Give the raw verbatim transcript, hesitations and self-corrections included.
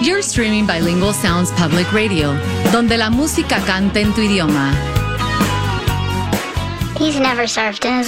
You're streaming Bilingual Sounds Public Radio, donde la música canta en tu idioma. He's never surfed in his